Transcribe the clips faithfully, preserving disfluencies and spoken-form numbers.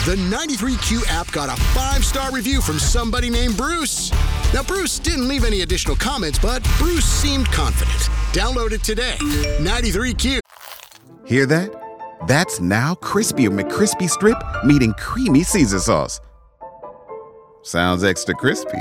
The ninety-three Q app got a five-star review from somebody named Bruce. Now, Bruce didn't leave any additional comments, but Bruce seemed confident. Download it today. ninety-three Q. Hear that? That's now Crispy McCrispy Strip meeting Creamy Caesar Sauce. Sounds extra crispy.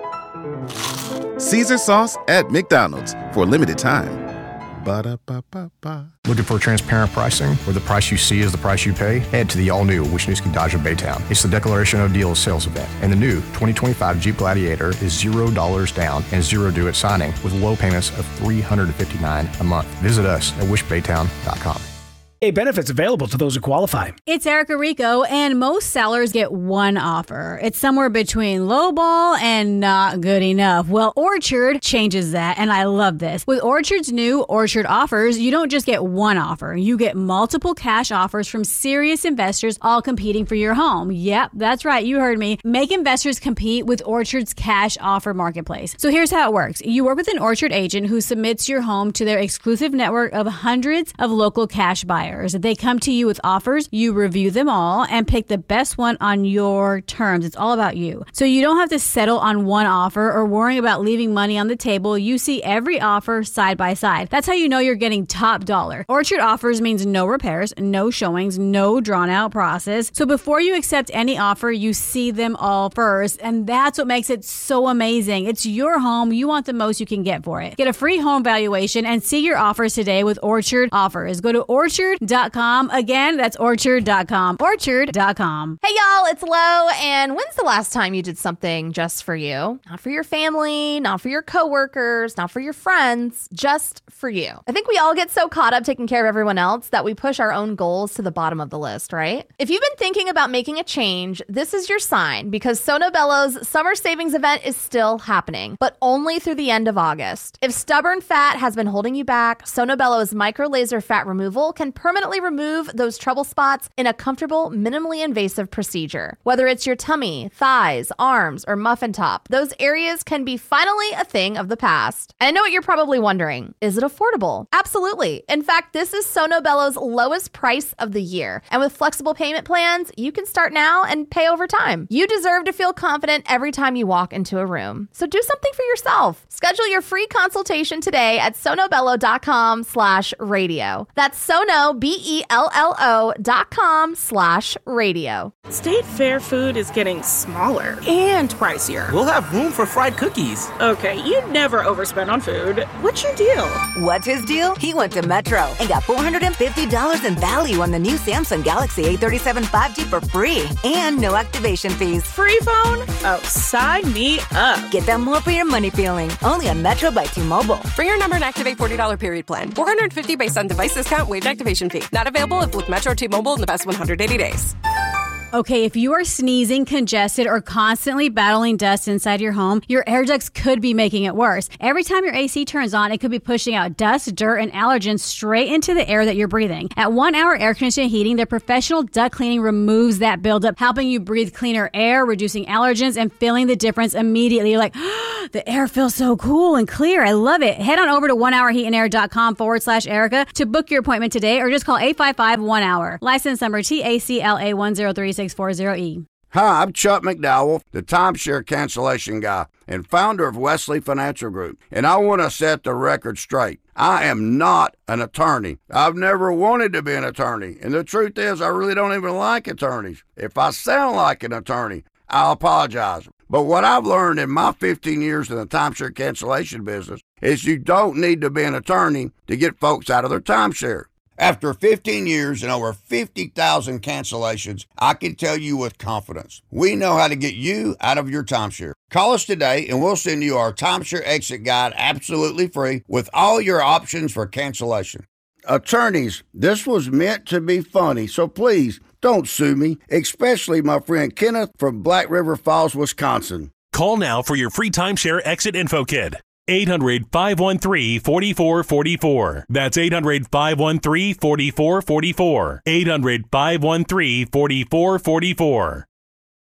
Caesar Sauce at McDonald's for a limited time. Ba-da-ba-ba-ba. Looking for transparent pricing where the price you see is the price you pay? Head to the all-new Wisniewski Dodge of Baytown. It's the Declaration of Deals sales event, and the new twenty twenty-five Jeep Gladiator is zero dollars down and zero due at signing with low payments of three hundred fifty-nine dollars a month. Visit us at wish baytown dot com. A benefits available to those who qualify. It's Erica Rico, and most sellers get one offer. It's somewhere between lowball and not good enough. Well, Orchard changes that, and I love this. With Orchard's new Orchard offers, you don't just get one offer. You get multiple cash offers from serious investors all competing for your home. Yep, that's right. You heard me. Make investors compete with Orchard's cash offer marketplace. So here's how it works. You work with an Orchard agent who submits your home to their exclusive network of hundreds of local cash buyers. They come to you with offers, you review them all, and pick the best one on your terms. It's all about you. So you don't have to settle on one offer or worrying about leaving money on the table. You see every offer side by side. That's how you know you're getting top dollar. Orchard offers means no repairs, no showings, no drawn out process. So before you accept any offer, you see them all first. And that's what makes it so amazing. It's your home. You want the most you can get for it. Get a free home valuation and see your offers today with Orchard offers. Go to orchard dot com. Again, that's orchard dot com. orchard dot com. Hey, y'all, it's Lo. And when's the last time you did something just for you? Not for your family, not for your coworkers, not for your friends, just for you. I think we all get so caught up taking care of everyone else that we push our own goals to the bottom of the list, right? If you've been thinking about making a change, this is your sign, because Sono Bello's summer savings event is still happening, but only through the end of August. If stubborn fat has been holding you back, Sono Bello's micro laser fat removal can permanently remove those trouble spots in a comfortable, minimally invasive procedure. Whether it's your tummy, thighs, arms, or muffin top, those areas can be finally a thing of the past. And I know what you're probably wondering. Is it affordable? Absolutely. In fact, this is Sono Bello's lowest price of the year. And with flexible payment plans, you can start now and pay over time. You deserve to feel confident every time you walk into a room. So do something for yourself. Schedule your free consultation today at sonobello dot com slash radio. That's Sono, B E L L O dot com slash radio. State Fair food is getting smaller and pricier. We'll have room for fried cookies. Okay, you never overspend on food. What's your deal? What's his deal? He went to Metro and got four hundred fifty dollars in value on the new Samsung Galaxy A thirty-seven five G for free and no activation fees. Free phone? Oh, sign me up. Get that more for your money feeling. Only on Metro by T-Mobile. For your number and activate forty dollars period plan. four hundred fifty dollars based on device discount, waived activation fee. Not available if with Metro T-Mobile in the past one hundred eighty days. Okay, if you are sneezing, congested, or constantly battling dust inside your home, your air ducts could be making it worse. Every time your A C turns on, it could be pushing out dust, dirt, and allergens straight into the air that you're breathing. At One Hour Air Conditioning Heating, their professional duct cleaning removes that buildup, helping you breathe cleaner air, reducing allergens, and feeling the difference immediately. You're like, oh, the air feels so cool and clear. I love it. Head on over to one hour heat and air dot com forward slash Erica to book your appointment today, or just call eight five five one hour. License number T A C L A one zero three six four zero E. Hi, I'm Chuck McDowell, the timeshare cancellation guy and founder of Wesley Financial Group, and I want to set the record straight. I am not an attorney. I've never wanted to be an attorney, and the truth is I really don't even like attorneys. If I sound like an attorney, I'll apologize. But what I've learned in my fifteen years in the timeshare cancellation business is you don't need to be an attorney to get folks out of their timeshare. After fifteen years and over fifty thousand cancellations, I can tell you with confidence, we know how to get you out of your timeshare. Call us today and we'll send you our timeshare exit guide absolutely free with all your options for cancellation. Attorneys, this was meant to be funny, so please don't sue me, especially my friend Kenneth from Black River Falls, Wisconsin. Call now for your free timeshare exit info kit. eight hundred, five one three, four four four four. That's eight hundred, five one three, four four four four. eight hundred, five one three, four four four four.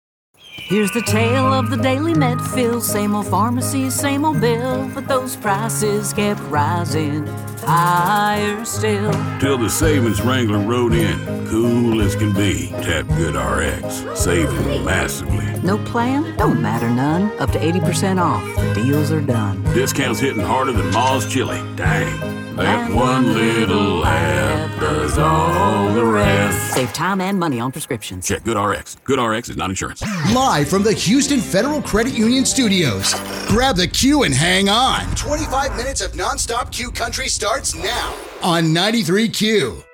Here's the tale of the daily med fill. Same old pharmacy, same old bill, but those prices kept rising higher still. Till the savings wrangler rode in, cool as can be. Tap GoodRx, saving massively. No plan? Don't matter none. Up to eighty percent off. The deals are done. Discounts hitting harder than Ma's chili. Dang. That one little app does all the rest. Save time and money on prescriptions. Check GoodRx. GoodRx is not insurance. Live from the Houston Federal Credit Union studios. Grab the queue and hang on. twenty-five minutes of nonstop Q country starts now on ninety-three Q.